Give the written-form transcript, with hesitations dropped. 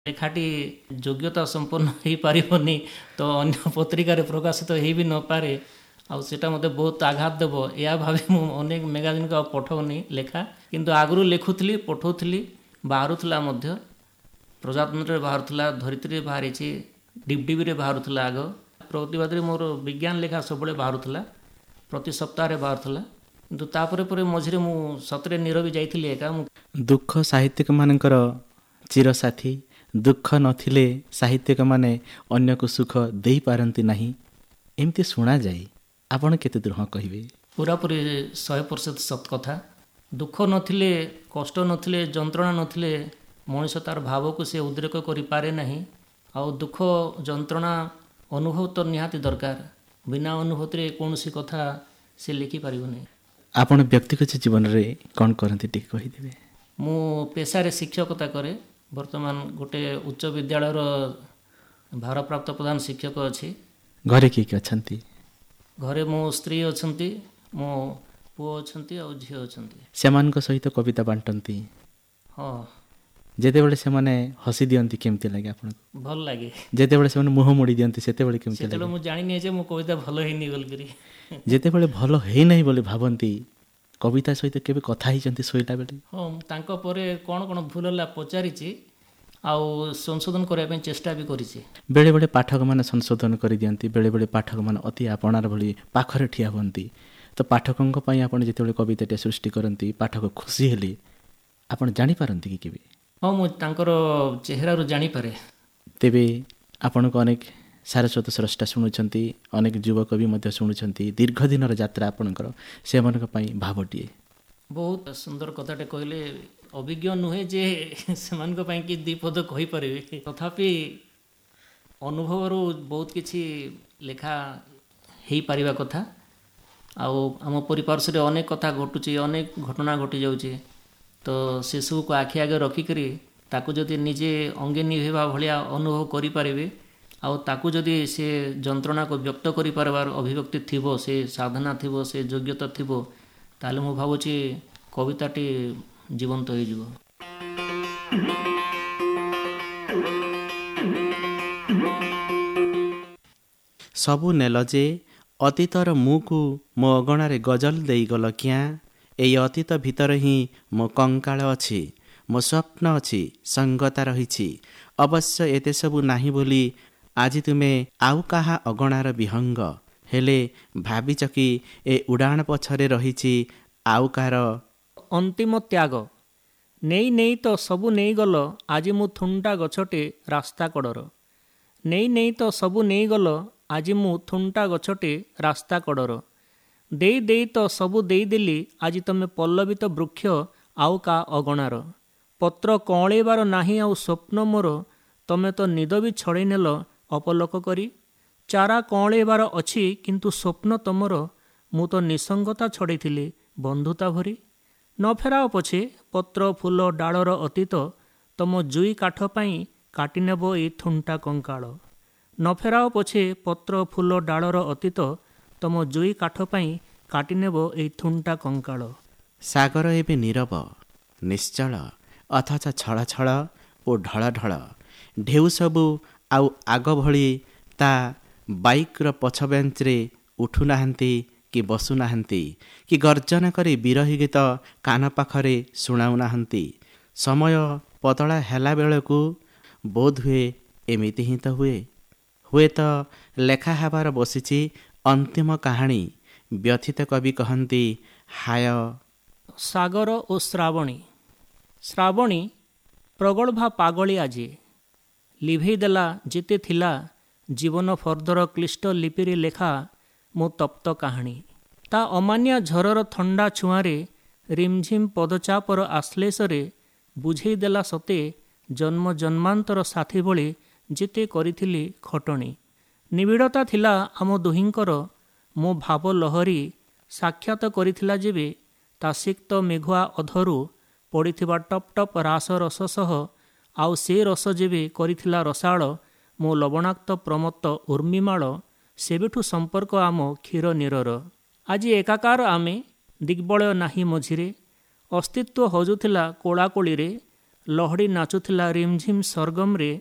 ଲେଖାଟି ଯୋଗ୍ୟତା ସମ୍ପନ୍ନ ହୋଇପାରିବନି ତ ଅନ୍ୟ ପତ୍ରିକାରେ ପ୍ରକାଶିତ ହେଇ ବି ନପାରେ, ଆଉ ସେଇଟା ମୋତେ ବହୁତ ଆଘାତ ଦେବ, ଏହା ଭାବି ମୁଁ ଅନେକ ମ୍ୟାଗାଜିନ୍କୁ ଆଉ ପଠାଉନି ଲେଖା। କିନ୍ତୁ ଆଗରୁ ଲେଖୁଥିଲି, ପଠାଉଥିଲି, ବାହାରୁଥିଲା ମଧ୍ୟ। ପ୍ରଜାତନ୍ତ୍ରରେ ବାହାରୁଥିଲା, ଧରିତ୍ରୀରେ ବାହାରିଛି, ଡିବିଡ଼ିବିରେ ବାହାରୁଥିଲା। ଆଗ ପ୍ରତିବାଦରେ ମୋର ବିଜ୍ଞାନ ଲେଖା ସବୁବେଳେ ବାହାରୁଥିଲା, ପ୍ରତି ସପ୍ତାହରେ ବାହାରୁଥିଲା। କିନ୍ତୁ ତାପରେ ପରେ ମଝିରେ ମୁଁ ସତରେ ନିରବି ଯାଇଥିଲି ଏକା। ଦୁଃଖ ସାହିତ୍ୟିକମାନଙ୍କର ଚିରସାଥୀ। ଦୁଃଖ ନଥିଲେ ସାହିତ୍ୟିକମାନେ ଅନ୍ୟକୁ ସୁଖ ଦେଇପାରନ୍ତି ନାହିଁ, ଏମିତି ଶୁଣାଯାଏ। ଆପଣ କେତେ ଦୂର ହଁ କହିବେ? ପୁରାପୁରି 100% ସତ କଥା। ଦୁଃଖ ନଥିଲେ, କଷ୍ଟ ନଥିଲେ, ଯନ୍ତ୍ରଣା ନଥିଲେ ମଣିଷ ତାର ଭାବକୁ ସେ ଉଦ୍ରେକ କରିପାରେ ନାହିଁ। ଆଉ ଦୁଃଖ ଯନ୍ତ୍ରଣା ଅନୁଭବ ତ ନିହାତି ଦରକାର। ବିନା ଅନୁଭୂତିରେ କୌଣସି କଥା ସେ ଲେଖିପାରିବନି। ଆପଣ ବ୍ୟକ୍ତିଗତ ଜୀବନରେ କ'ଣ କରନ୍ତି ଟିକେ କହିଦେବେ? ମୁଁ ପେଶାରେ ଶିକ୍ଷକତା କରେ। ବର୍ତ୍ତମାନ ଗୋଟେ ଉଚ୍ଚ ବିଦ୍ୟାଳୟର ଭାରପ୍ରାପ୍ତ ପ୍ରଧାନ ଶିକ୍ଷକ ଅଛି। ଘରେ କିଏ କିଏ ଅଛନ୍ତି? ଘରେ ମୋ ସ୍ତ୍ରୀ ଅଛନ୍ତି, ମୋ ପୁଅ ଅଛନ୍ତି, ଆଉ ଝିଅ ଅଛନ୍ତି। ସେମାନଙ୍କ ସହିତ କବିତା ବାଣ୍ଟନ୍ତି? ହଁ। ଯେତେବେଳେ ସେମାନେ ହସି ଦିଅନ୍ତି କେମିତି ଲାଗେ ଆପଣଙ୍କୁ? ଭଲ ଲାଗେ। ଯେତେବେଳେ ସେମାନେ ମୁହଁ ମୋଡ଼ି ଦିଅନ୍ତି ସେତେବେଳେ କେମିତି ଲାଗେ? ମୁଁ ଜାଣିନି ଯେ ମୋ କବିତା ଭଲ ହେଇନି ବୋଲିକରି। ଯେତେବେଳେ ଭଲ ହେଇନାହିଁ ବୋଲି ଭାବନ୍ତି, କବିତା ସହିତ କେବେ କଥା ହେଇଛନ୍ତି ଶୋଇଲା ବେଳେ? ହଁ, ତାଙ୍କ ପରେ କ'ଣ କ'ଣ ଭୁଲ ହେଲା ପଚାରିଛି, ଆଉ ସଂଶୋଧନ କରିବା ପାଇଁ ଚେଷ୍ଟା ବି କରିଛି। ବେଳେବେଳେ ପାଠକମାନେ ସଂଶୋଧନ କରିଦିଅନ୍ତି, ବେଳେବେଳେ ପାଠକମାନେ ଅତି ଆପଣାର ଭଳି ପାଖରେ ଠିଆ ହୁଅନ୍ତି। ତ ପାଠକଙ୍କ ପାଇଁ ଆପଣ ଯେତେବେଳେ କବିତାଟେ ସୃଷ୍ଟି କରନ୍ତି, ପାଠକ ଖୁସି ହେଲେ ଆପଣ ଜାଣିପାରନ୍ତି କି କେବେ? ହଁ, ମୁଁ ତାଙ୍କର ଚେହେରାରୁ ଜାଣିପାରେ। ତେବେ ଆପଣଙ୍କୁ ଅନେକ ସାରସ୍ୱତ ସ୍ରଷ୍ଟା ଶୁଣୁଛନ୍ତି, ଅନେକ ଯୁବକବି ମଧ୍ୟ ଶୁଣୁଛନ୍ତି। ଦୀର୍ଘ ଦିନର ଯାତ୍ରା ଆପଣଙ୍କର, ସେମାନଙ୍କ ପାଇଁ ଭାବଟିଏ। ବହୁତ ସୁନ୍ଦର କଥାଟେ କହିଲେ। ଅଭିଜ୍ଞ ନୁହେଁ ଯେ ସେମାନଙ୍କ ପାଇଁ କି ଦୁଇ ପଦ କହିପାରିବେ, ତଥାପି ଅନୁଭବରୁ ବହୁତ କିଛି ଲେଖା ହେଇପାରିବା କଥା। ଆଉ ଆମ ପରିପାର୍ଶ୍ୱରେ ଅନେକ କଥା ଘଟୁଛି, ଅନେକ ଘଟଣା ଘଟିଯାଉଛି। ତ ସେସବୁକୁ ଆଖି ଆଗରେ ରଖିକରି ତାକୁ ଯଦି ନିଜେ ଅଙ୍ଗେ ନିଭେଇବା ଭଳିଆ ଅନୁଭବ କରିପାରିବେ, ଆଉ ତାକୁ ଯଦି ସେ ଯନ୍ତ୍ରଣାକୁ ବ୍ୟକ୍ତ କରିପାରିବାର ଅଭିବ୍ୟକ୍ତି ଥିବ, ସେ ସାଧନା ଥିବ, ସେ ଯୋଗ୍ୟତା ଥିବ, ତାହେଲେ ମୁଁ ଭାବୁଛି କବିତାଟି ଜୀବନ୍ତ ହୋଇଯିବ। ସବୁ ନେଲ ଯେ ଅତୀତର ମୁଁକୁ ମୋ ଅଗଣାରେ ଗଜଲ ଦେଇଗଲ କିଆଁ? ଏଇ ଅତୀତ ଭିତରେ ହିଁ ମୋ କଙ୍କାଳ ଅଛି, ମୋ ସ୍ୱପ୍ନ ଅଛି, ସଙ୍ଗତା ରହିଛି। ଅବଶ୍ୟ ଏତେ ସବୁ ନାହିଁ ବୋଲି ଆଜି ତୁମେ ଆଉ କାହା ଅଗଣାର ବିହଙ୍ଗ। ହେଲେ ଭାବିଛ କି ଏ ଉଡ଼ାଣ ପଛରେ ରହିଛି ଆଉ କାହାର ଅନ୍ତିମ ତ୍ୟାଗ। ନେଇ ନେଇ ତ ସବୁ ନେଇଗଲ, ଆଜି ମୁଁ ଥୁଣ୍ଟା ଗଛଟେ ରାସ୍ତା କଡ଼ର। ନେଇ ନେଇ ତ ସବୁ ନେଇଗଲ, ଆଜି ମୁଁ ଥୁଣ୍ଟା ଗଛଟେ ରାସ୍ତା କଡ଼ର। ଦେଇ ଦେଇ ତ ସବୁ ଦେଇଦେଲି, ଆଜି ତମେ ପଲ୍ଲବିତ ବୃକ୍ଷ ଆଉ କା ଅଗଣାର। ପତ୍ର କଅଁଳେଇବାର ନାହିଁ ଆଉ ସ୍ୱପ୍ନ ମୋର, ତମେ ତ ନିଦ ବି ଛଡ଼େଇ ନେଲ ଅପଲୋକ କରି। ଚାରା କଅଁଳେଇବାର ଅଛି କିନ୍ତୁ ସ୍ୱପ୍ନ ତମର, ମୁଁ ତ ନିସଙ୍ଗତା ଛଡ଼େଇଥିଲି ବନ୍ଧୁତା ଭରି। ନ ଫେରାଅ ପଛେ ପତ୍ର ଫୁଲ ଡାଳର ଅତୀତ, ତମ ଜୁଇ କାଠ ପାଇଁ କାଟିନେବ ଏଇ ଥୁଣ୍ଟା କଙ୍କାଳ। ନ ଫେରାଅ ପଛେ ପତ୍ର ଫୁଲ ଡାଳର ଅତୀତ, ତମ ଜୁଇ କାଠ ପାଇଁ କାଟିନେବ ଏଇ ଥୁଣ୍ଟା କଙ୍କାଳ। ସାଗର ଏବେ ନୀରବ ନିଶ୍ଚଳ, ଅଥଚ ଛଳ ଛଳ ଓ ଢଳ ଢଳ। ଢେଉ ସବୁ ଆଉ ଆଗ ଭଳି ତା ବାଇକ୍ର ପଛ ବେଞ୍ଚରେ ଉଠୁନାହାନ୍ତି କି ବସୁନାହାନ୍ତି, କି ଗର୍ଜନ କରି ବିରହୀ ଗୀତ କାନ ପାଖରେ ଶୁଣାଉନାହାନ୍ତି। ସମୟ ପତଳା ହେଲା ବେଳକୁ ବୋଧହୁଏ ଏମିତି ହିଁ ତ ହୁଏ। ହୁଏତ ଲେଖା ହେବାର ବସିଛି ଅନ୍ତିମ କାହାଣୀ। ବ୍ୟଥିତ କବି କହନ୍ତି, ହାୟ ସାଗର ଓ ଶ୍ରାବଣୀ। ଶ୍ରାବଣୀ ପ୍ରଗଳ୍ଭା ପାଗଳି ଆଜି, ଲିଭେଇ ଦେଲା ଯେତେ ଥିଲା ଜୀବନ ଫର୍ଦ୍ଦର କ୍ଲିଷ୍ଟ ଲିପିରେ ଲେଖା ମୋ ତପ୍ତ କାହାଣୀ। ତା ଅମାନିଆ ଝରର ଥଣ୍ଡା ଛୁଆଁରେ, ରିମଝିମ୍ ପଦଚାପର ଆଶ୍ଲେଷରେ ବୁଝେଇ ଦେଲା ସତେ ଜନ୍ମ ଜନ୍ମାନ୍ତର ସାଥୀ ଭଳି ଯେତେ କରିଥିଲି ଖଟଣି। ନିବିଡ଼ତା ଥିଲା ଆମ ଦୁହିଁଙ୍କର, ମୋ ଭାବ ଲହରୀ ସାକ୍ଷାତ କରିଥିଲା ଯେବେ, ତା ସିକ୍ତ ମେଘୁଆ ଅଧରୁ ପଡ଼ିଥିବା ଟପ୍ ଟପ୍ ରାସ ରସ ସହ, ଆଉ ସେ ରସ ଯେବେ କରିଥିଲା ରସାଳ ମୋ ଲବଣାକ୍ତ ପ୍ରମତ୍ତ ଉର୍ମିମାଳ, ସେବେଠୁ ସମ୍ପର୍କ ଆମ କ୍ଷୀର ନୀରର। ଆଜି ଏକାକାର ଆମେ, ଦିଗ୍ବଳୟ ନାହିଁ ମଝିରେ, ଅସ୍ତିତ୍ୱ ହଜୁଥିଲା କୋଳାକୋଳିରେ, ଲହଡ଼ି ନାଚୁଥିଲା ରିମଝିମ୍ ସରଗମରେ